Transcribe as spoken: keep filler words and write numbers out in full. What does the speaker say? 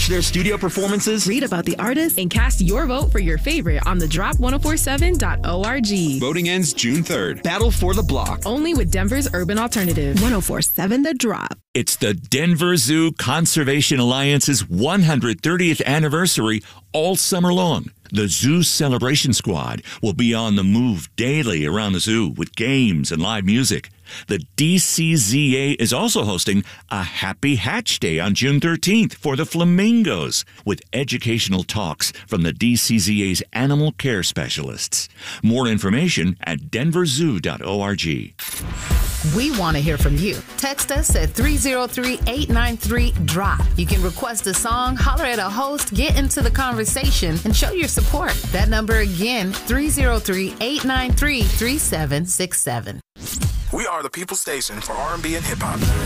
Watch their studio performances, read about the artists, and cast your vote for your favorite on the drop ten forty-seven dot org. Voting ends June third. Battle for the block. Only with Denver's Urban Alternative. ten forty-seven The Drop. It's the Denver Zoo Conservation Alliance's one hundred thirtieth anniversary all summer long. The Zoo Celebration Squad will be on the move daily around the zoo with games and live music. The D C Z A is also hosting a Happy Hatch Day on June thirteenth for the flamingos with educational talks from the D C Z A's animal care specialists. More information at denver zoo dot org. We want to hear from you. Text us at three oh three, eight nine three, drop. You can request a song, holler at a host, get into the conversation, and show your support. That number again, three oh three, eight nine three, three seven six seven. We are the People Station for R and B and hip hop.